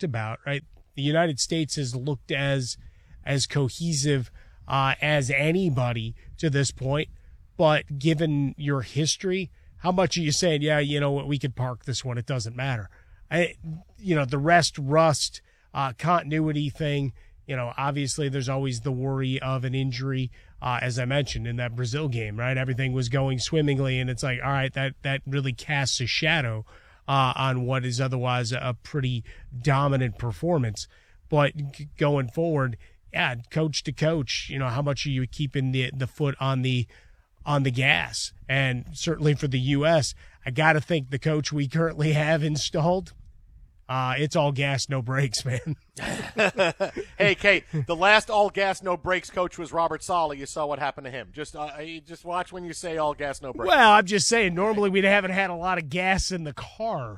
talked about, right? The United States has looked as cohesive as anybody to this point. But given your history, how much are you saying, yeah, you know what, we could park this one, it doesn't matter? The rust, continuity thing, obviously there's always the worry of an injury, as I mentioned in that Brazil game, right? Everything was going swimmingly, and it's like, all right, that really casts a shadow on what is otherwise a pretty dominant performance. But going forward, yeah, coach to coach, how much are you keeping the foot on the gas? And certainly for the U.S., I got to think the coach we currently have installed, it's all gas, no brakes, man. Hey, Kate, the last all gas, no brakes coach was Robert Saleh. You saw what happened to him. Just watch when you say all gas, no brakes. Well, I'm just saying, normally we haven't had a lot of gas in the car.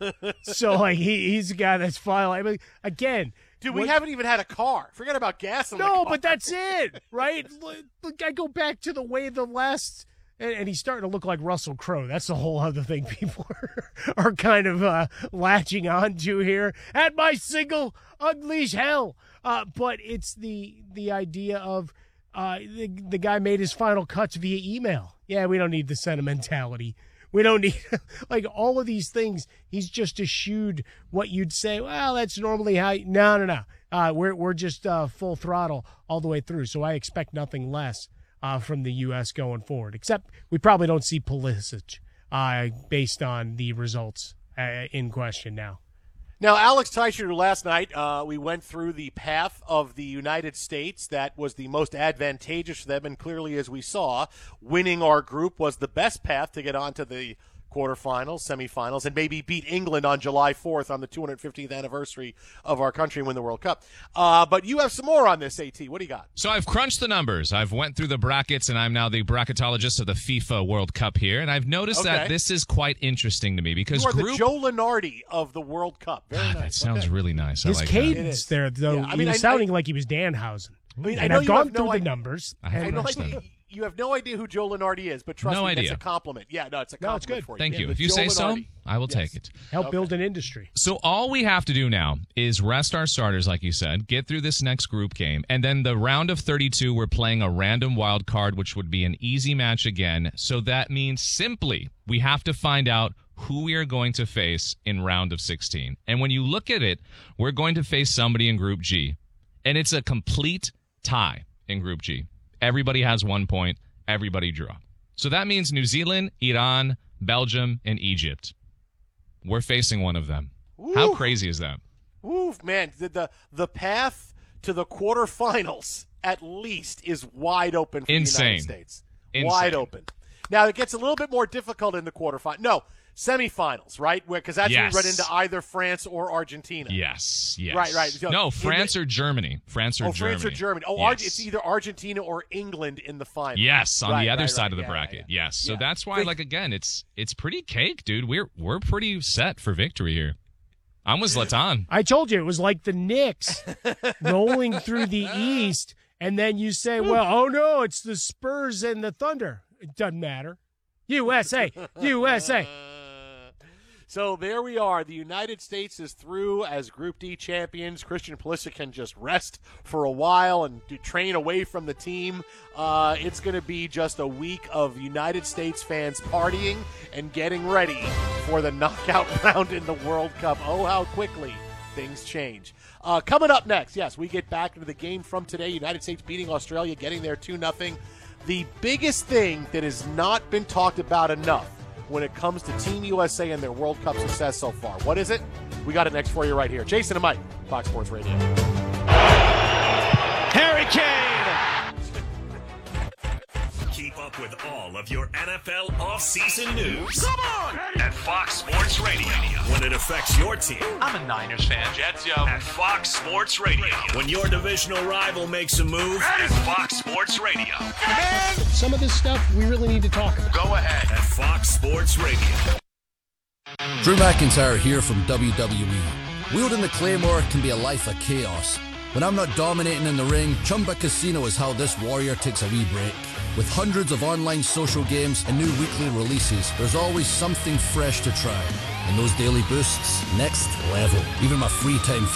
So, he's a guy that's fine. Again, dude, we haven't even had a car. Forget about gas in the car. No, but that's it, right? Look, I go back to the way the last, and he's starting to look like Russell Crowe. That's the whole other thing people are kind of latching on to here. At my single, unleash hell. But it's the idea of the guy made his final cuts via email. Yeah, we don't need the sentimentality. We don't need, all of these things. He's just eschewed what you'd say, well, that's normally how. No. We're just full throttle all the way through. So I expect nothing less from the U.S. going forward, except we probably don't see Pulisic based on the results in question now. Now, Alex Teicher, last night we went through the path of the United States that was the most advantageous for them, and clearly, as we saw, winning our group was the best path to get onto the quarterfinals, semifinals, and maybe beat England on July 4th on the 250th anniversary of our country and win the World Cup. But you have some more on this, AT. What do you got? So I've crunched the numbers. I've went through the brackets, and I'm now the bracketologist of the FIFA World Cup here. And I've noticed that this is quite interesting to me because you are the Joe Lenardi of the World Cup. Very nice. That sounds really nice. His I like cadence there, though, yeah, he was sounding like he was Danhausen. And I've gone through the numbers. You have no idea who Joe Lenardi is, but trust me, that's a compliment. Yeah, no, it's a compliment. No, it's good. For you. Thank you. If you Joe say Lenardi. so, I will take it. Help build an industry. So all we have to do now is rest our starters, like you said, get through this next group game, and then the round of 32, we're playing a random wild card, which would be an easy match again. So that means simply we have to find out who we are going to face in round of 16. And when you look at it, we're going to face somebody in Group G, and it's a complete tie in Group G. Everybody has 1 point. Everybody draw. So that means New Zealand, Iran, Belgium, and Egypt. We're facing one of them. Ooh. How crazy is that? Ooh, man, the path to the quarterfinals at least is wide open for the United States. Wide open. Now, it gets a little bit more difficult in the quarterfinals. No, semifinals, right? Because that's when you run into either France or Argentina. Yes. Right. So no, France or Germany. France or Germany. Oh, yes. It's either Argentina or England in the final. Yes, on the other side of the bracket. Yeah. Yes. So that's why, again, it's pretty cake, dude. We're pretty set for victory here. I'm with Zlatan. I told you, it was like the Knicks rolling through the East, and then you say, well, oh, no, it's the Spurs and the Thunder. It doesn't matter. USA. So there we are. The United States is through as Group D champions. Christian Pulisic can just rest for a while and train away from the team. It's going to be just a week of United States fans partying and getting ready for the knockout round in the World Cup. Oh, how quickly things change. Coming up next, yes, we get back into the game from today. United States beating Australia, getting there 2-0. The biggest thing that has not been talked about enough when it comes to Team USA and their World Cup success so far. What is it? We got it next for you right here. Jason and Mike, Fox Sports Radio. Harry Kane! Keep up with all of your NFL offseason news. Come on! At Fox Sports Radio. When it affects your team. I'm a Niners fan. Jets, yo. At Fox Sports Radio. When your divisional rival makes a move. At Fox Sports Radio. Man, some of this stuff we really need to talk about. Go ahead. At Fox Sports Radio. Drew McIntyre here from WWE. Wielding the Claymore can be a life of chaos. When I'm not dominating in the ring, Chumba Casino is how this warrior takes a wee break. With hundreds of online social games and new weekly releases, there's always something fresh to try. And those daily boosts, next level. Even my free time